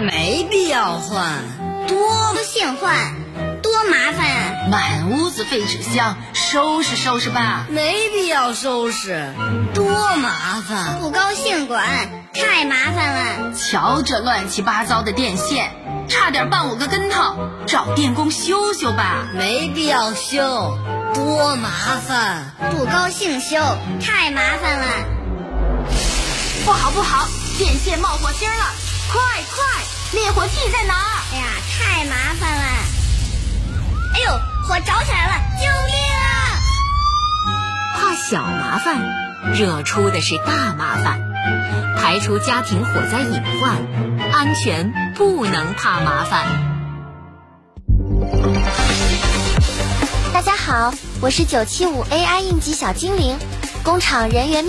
没必要换， 多现换，多麻烦。 满屋子废纸箱，收拾收拾吧。 没必要收拾，多麻烦。 不高兴管，太麻烦了。 瞧这乱七八糟的电线，差点绊我个跟头，找电工修修吧。 没必要修，多麻烦。 不高兴修，太麻烦了。 不好不好，电线冒火星了，快快，灭火器在哪儿？ 哎呀，太麻烦了。哎呦，火着起来了，救命啊！ 怕小麻烦，惹出的是大麻烦。排除家庭火灾隐患，安全不能怕麻烦。 大家好，我是975 AI 应急小精灵，工厂人员